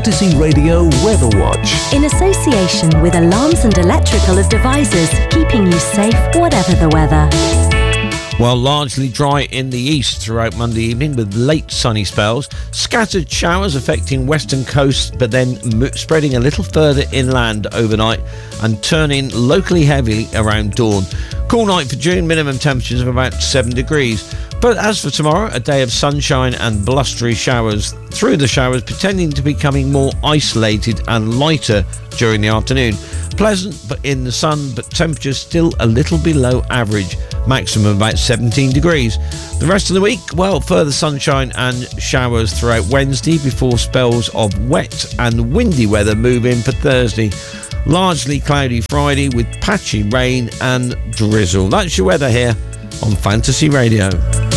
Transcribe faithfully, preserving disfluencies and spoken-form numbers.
Fantasy Radio Weather Watch. In association with Alarms and Electrical Devices, keeping you safe whatever the weather. Well, largely dry in the east throughout Monday evening with late sunny spells. Scattered showers affecting western coast, but then mo- spreading a little further inland overnight and turning locally heavy around dawn. Cool night for June, minimum temperatures of about seven degrees. But as for tomorrow, a day of sunshine and blustery showers. Through the showers, pretending to becoming more isolated and lighter during the afternoon. Pleasant but in the sun, but temperatures still a little below average. Maximum about seventeen degrees. The rest of the week, well, further sunshine and showers throughout Wednesday before spells of wet and windy weather move in for Thursday. Largely cloudy Friday with patchy rain and drizzle. That's your weather here on Fantasy Radio.